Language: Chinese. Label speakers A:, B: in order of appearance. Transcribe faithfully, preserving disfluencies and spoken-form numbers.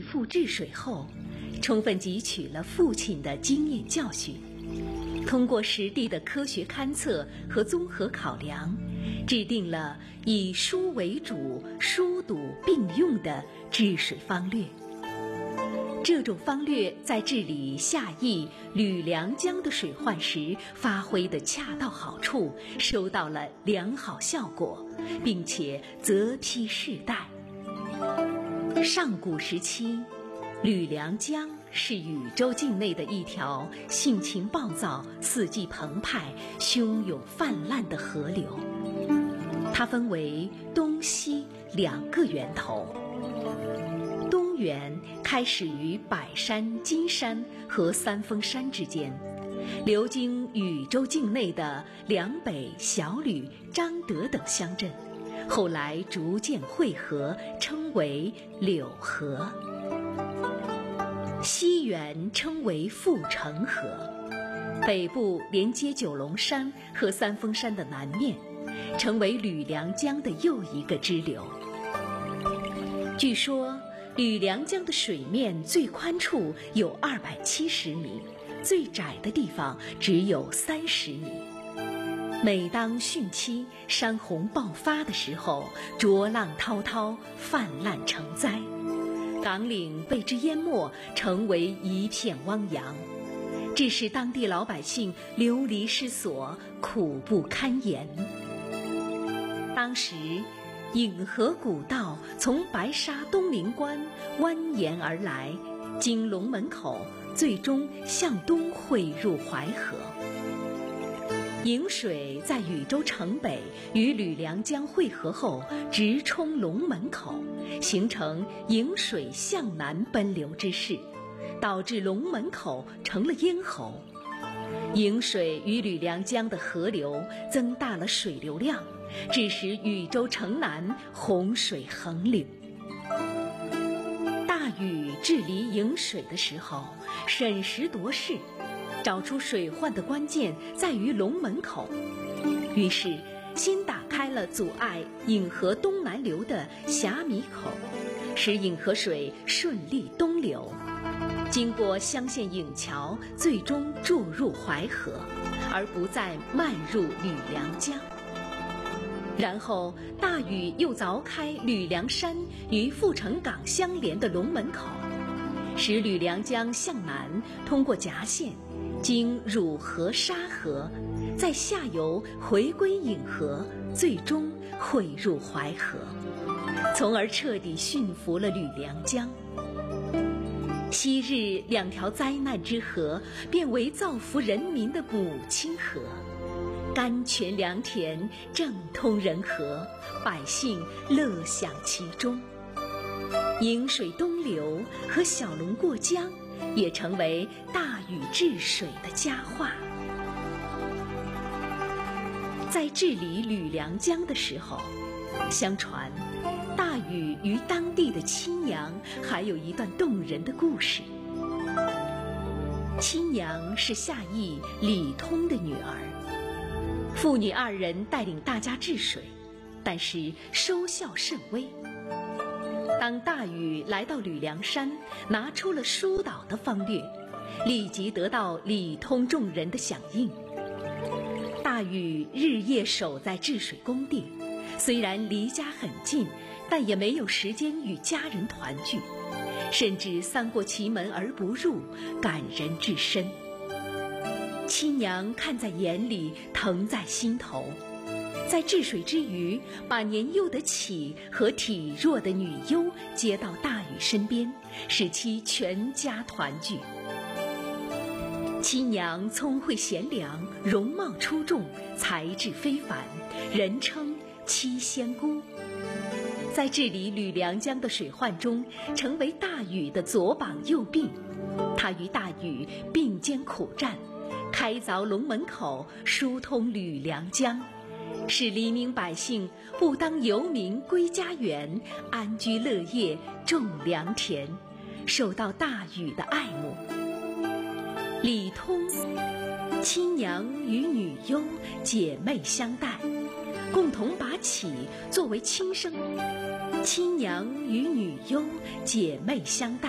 A: 父治水后，充分汲取了父亲的经验教训，通过实地的科学勘测和综合考量，制定了以疏为主、疏堵并用的治水方略。这种方略在治理夏邑吕梁江的水患时发挥得恰到好处，收到了良好效果，并且泽披世代。上古时期，吕梁江是禹州境内的一条性情暴躁、四季澎湃、汹涌泛滥的河流。它分为东西两个源头。东源开始于百山、金山和三峰山之间，流经禹州境内的梁北、小吕、张德等乡镇，后来逐渐汇合，称为柳河。西源称为阜成河，北部连接九龙山和三峰山的南面，成为吕梁江的又一个支流。据说吕梁江的水面最宽处有二百七十米，最窄的地方只有三十米。每当汛期山洪爆发的时候，浊浪滔滔，泛滥成灾，港岭被之淹没，成为一片汪洋，致使当地老百姓流离失所，苦不堪言。当时颍河古道从白沙东陵关蜿蜒而来，经龙门口，最终向东汇入淮河。颍水在禹州城北与吕梁江汇合后，直冲龙门口，形成颍水向南奔流之势，导致龙门口成了咽喉。颍水与吕梁江的河流增大了水流量，致使禹州城南洪水横流。大禹治理颍水的时候，审时度势，找出水患的关键在于龙门口，于是先打开了阻碍颍河东南流的峡米口，使颍河水顺利东流，经过乡县颍桥，最终注入淮河，而不再漫入吕梁江。然后大禹又凿开吕梁山与阜成港相连的龙门口，使吕梁江向南通过夹县，经汝河、沙河，在下游回归颍河，最终汇入淮河，从而彻底驯服了吕梁江。昔日两条灾难之河，变为造福人民的母亲河，甘泉良田，正通人和，百姓乐享其中。颍水东流和小龙过江，也成为大禹治水的佳话。在治理吕梁江的时候，相传大禹与当地的亲娘还有一段动人的故事。亲娘是夏邑李通的女儿，父女二人带领大家治水，但是收效甚微。当大禹来到吕梁山，拿出了疏导的方略，立即得到李通众人的响应。大禹日夜守在治水工地，虽然离家很近，但也没有时间与家人团聚，甚至三过其门而不入，感人至深。亲娘看在眼里，疼在心头，在治水之余，把年幼的启和体弱的女优接到大禹身边，使其全家团聚。亲娘聪慧贤良，容貌出众，才智非凡，人称七仙姑。在治理吕梁江的水患中，成为大禹的左膀右臂。他与大禹并肩苦战，开凿龙门口，疏通吕梁江，使黎民百姓不当游民归家园，安居乐业，种良田，受到大禹的爱慕。李通、亲娘与女优姐妹相待，共同把启作为亲生。亲娘与女优姐妹相待，